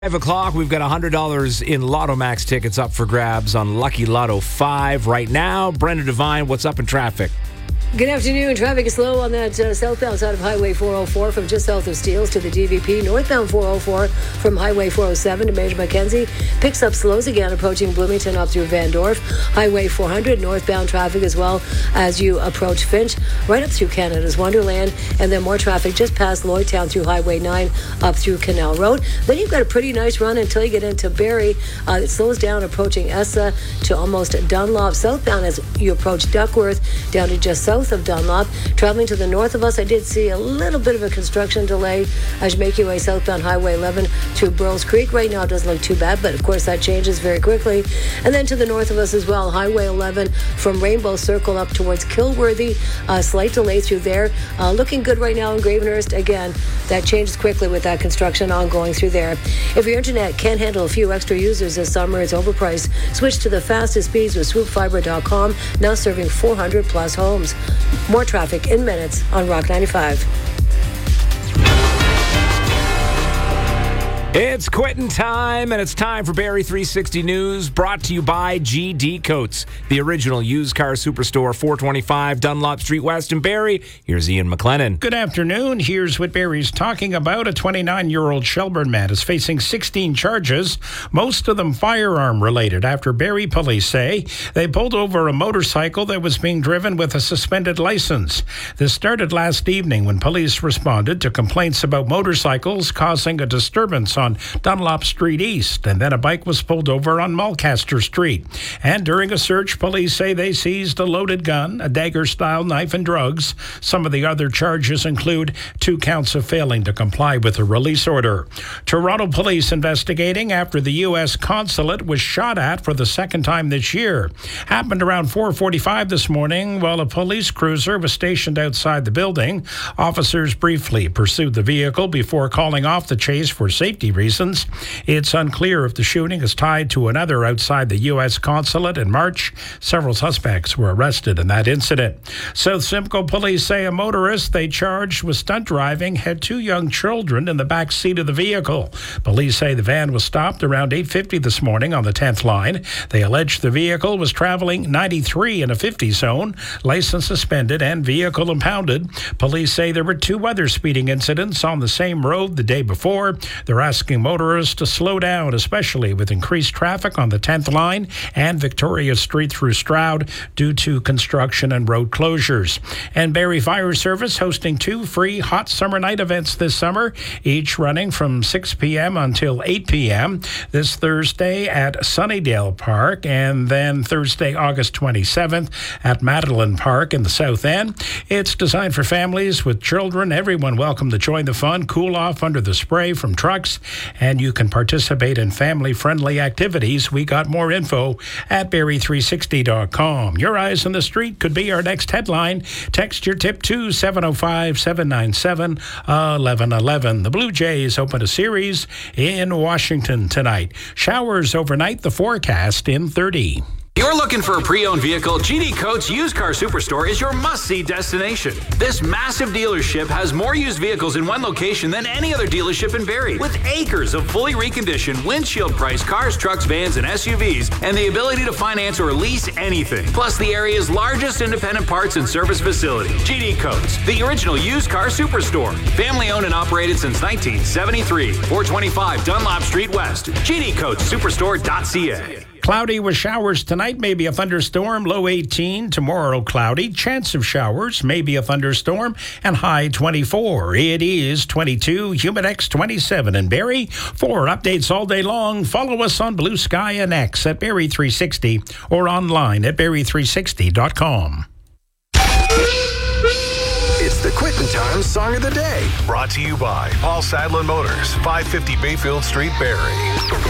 5 o'clock, we've got $100 in Lotto Max tickets up for grabs on Lucky Lotto 5 right now. Brenda Devine, what's up in traffic? Good afternoon. Traffic is slow on that southbound side of Highway 404 from just south of Steeles to the DVP. Northbound 404 from Highway 407 to Major Mackenzie. Picks up slows again approaching Bloomington up through Van Dorp. Highway 400, northbound traffic as well as you approach Finch. Right up through Canada's Wonderland. And then more traffic just past Lloydtown through Highway 9 up through Canal Road. Then you've got a pretty nice run until you get into Barrie. It slows down approaching Essa to almost Dunlop. Southbound as you approach Duckworth down to just south of Dunlop. Traveling to the north of us, I did see a little bit of a construction delay as you make your way southbound Highway 11 through Burles Creek. Right now it doesn't look too bad, but of course that changes very quickly. And then to the north of us as well, Highway 11 from Rainbow Circle up towards Kilworthy. Slight delay through there. Looking good right now in Gravenhurst. Again, that changes quickly with that construction ongoing through there. If your internet can't handle a few extra users this summer, it's overpriced. Switch to the fastest speeds with swoopfiber.com, now serving 400 plus homes. More traffic in minutes on Rock 95. It's quitting time, and it's time for Barrie 360 News, brought to you by GD Coats, the original used car superstore, 425 Dunlop Street West in Barrie. Here's Ian McLennan. Good afternoon. Here's what Barrie's talking about. A 29-year-old Shelburne man is facing 16 charges, most of them firearm-related, after Barrie police say they pulled over a motorcycle that was being driven with a suspended license. This started last evening when police responded to complaints about motorcycles causing a disturbance on Dunlop Street East, and then a bike was pulled over on Mulcaster Street. And during a search, police say they seized a loaded gun, a dagger-style knife, and drugs. Some of the other charges include 2 counts of failing to comply with a release order. Toronto police investigating after the U.S. consulate was shot at for the second time this year. Happened around 4:45 this morning while a police cruiser was stationed outside the building. Officers briefly pursued the vehicle before calling off the chase for safety reasons. It's unclear if the shooting is tied to another outside the U.S. consulate in March. Several suspects were arrested in that incident. South Simcoe police say a motorist they charged with stunt driving had 2 young children in the back seat of the vehicle. Police say the van was stopped around 8:50 this morning on the 10th line. They allege the vehicle was traveling 93 in a 50 zone, license suspended and vehicle impounded. Police say there were 2 other speeding incidents on the same road the day before. They're asking motorists to slow down, especially with increased traffic on the 10th line and Victoria Street through Stroud due to construction and road closures. And Barrie Fire Service hosting 2 free hot summer night events this summer, each running from 6 p.m. until 8 p.m. This Thursday at Sunnydale Park, and then Thursday, August 27th at Madeline Park in the South End. It's designed for families with children. Everyone welcome to join the fun, cool off under the spray from trucks, and you can participate in family-friendly activities. We got more info at Barrie360.com. Your eyes on the street could be our next headline. Text your tip to 705-797-1111. The Blue Jays open a series in Washington tonight. Showers overnight, the forecast in 30. You're looking for a pre-owned vehicle? GD Coats Used Car Superstore is your must-see destination. This massive dealership has more used vehicles in one location than any other dealership in Barrie, with acres of fully reconditioned, windshield-priced cars, trucks, vans, and SUVs, and the ability to finance or lease anything. Plus the area's largest independent parts and service facility. GD Coats, the original used car superstore. Family-owned and operated since 1973. 425 Dunlop Street West. GDCoatsSuperstore.ca. Cloudy with showers tonight, maybe a thunderstorm, low 18. Tomorrow, cloudy, chance of showers, maybe a thunderstorm, and high 24. It is 22, Humidex 27 in Barrie. For updates all day long, follow us on Blue Sky and X at Barrie360 or online at Barrie360.com. It's the Quitting Time Song of the Day. Brought to you by Paul Sadlin Motors, 550 Bayfield Street, Barrie.